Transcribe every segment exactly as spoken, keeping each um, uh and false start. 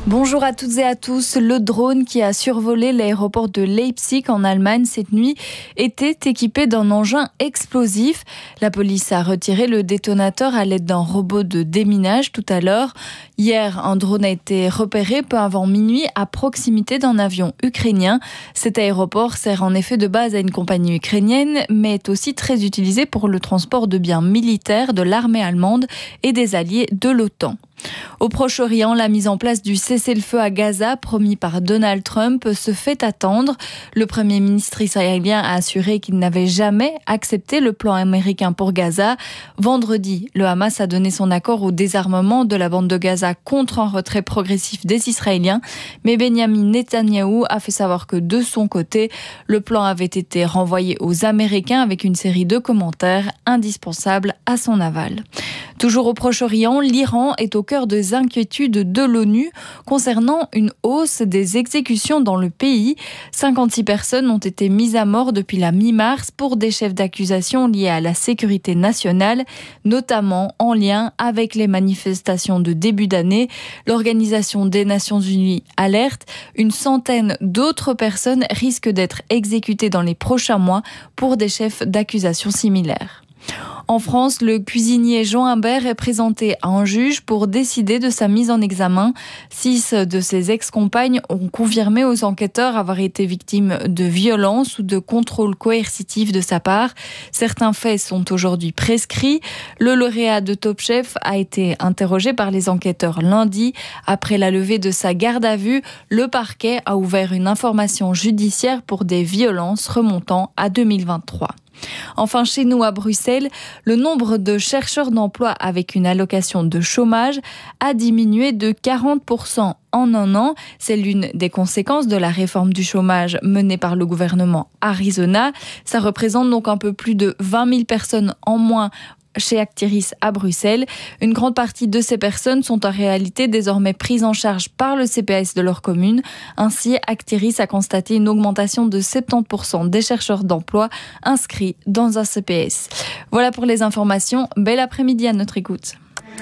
Bonjour à toutes et à tous. Le drone qui a survolé l'aéroport de Leipzig en Allemagne cette nuit était équipé d'un engin explosif. La police a retiré le détonateur à l'aide d'un robot de déminage tout à l'heure. Hier, un drone a été repéré peu avant minuit à proximité d'un avion ukrainien. Cet aéroport sert en effet de base à une compagnie ukrainienne, mais est aussi très utilisé pour le transport de biens militaires de l'armée allemande et des alliés de l'OTAN. Au Proche-Orient, la mise en place du cessez-le-feu à Gaza, promis par Donald Trump, se fait attendre. Le Premier ministre israélien a assuré qu'il n'avait jamais accepté le plan américain pour Gaza. Vendredi, le Hamas a donné son accord au désarmement de la bande de Gaza contre un retrait progressif des Israéliens. Mais Benjamin Netanyahou a fait savoir que de son côté, le plan avait été renvoyé aux Américains avec une série de commentaires indispensables à son aval. Toujours au Proche-Orient, l'Iran est au cœur des inquiétudes de l'ONU concernant une hausse des exécutions dans le pays. cinquante-six personnes ont été mises à mort depuis la mi-mars pour des chefs d'accusation liés à la sécurité nationale, notamment en lien avec les manifestations de début d'année. L'Organisation des Nations Unies alerte. Une centaine d'autres personnes risquent d'être exécutées dans les prochains mois pour des chefs d'accusation similaires. En France, le cuisinier Jean Imbert est présenté à un juge pour décider de sa mise en examen. Six de ses ex-compagnes ont confirmé aux enquêteurs avoir été victimes de violences ou de contrôle coercitif de sa part. Certains faits sont aujourd'hui prescrits. Le lauréat de Top Chef a été interrogé par les enquêteurs lundi. Après la levée de sa garde à vue, le parquet a ouvert une information judiciaire pour des violences remontant à deux mille vingt-trois. Enfin, chez nous à Bruxelles, le nombre de chercheurs d'emploi avec une allocation de chômage a diminué de quarante pour cent en un an. C'est l'une des conséquences de la réforme du chômage menée par le gouvernement Arizona. Ça représente donc un peu plus de vingt mille personnes en moins chez Actiris à Bruxelles. Une grande partie de ces personnes sont en réalité désormais prises en charge par le C P S de leur commune. Ainsi, Actiris a constaté une augmentation de soixante-dix pour cent des chercheurs d'emploi inscrits dans un C P S. Voilà pour les informations. Bel après-midi à notre écoute.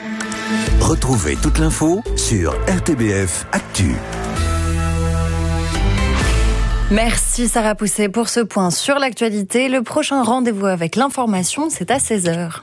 Retrouvez toute l'info sur R T B F Actu. Merci Sarah Pousset pour ce point sur l'actualité. Le prochain rendez-vous avec l'information, c'est à seize heures.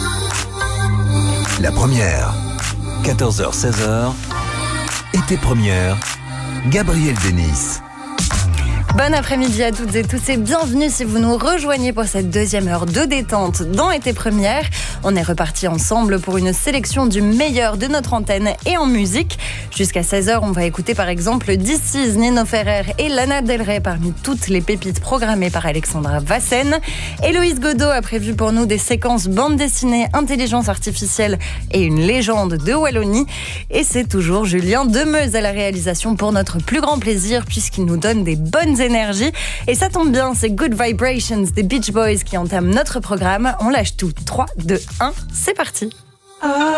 La première, quatorze heures seize heures, été première, Gabriel Denis. Bon après-midi à toutes et tous et bienvenue si vous nous rejoignez pour cette deuxième heure de détente dans Été Première. On est reparti ensemble pour une sélection du meilleur de notre antenne et en musique. Jusqu'à seize heures, on va écouter par exemple This Is, Nino Ferrer et Lana Del Rey parmi toutes les pépites programmées par Alexandra Vassen. Héloïse Godot a prévu pour nous des séquences bande dessinée, intelligence artificielle et une légende de Wallonie. Et c'est toujours Julien Demeuse à la réalisation pour notre plus grand plaisir puisqu'il nous donne des bonnes énergie. Et ça tombe bien, c'est Good Vibrations des Beach Boys qui entament notre programme. On lâche tout. trois, deux, un, c'est parti.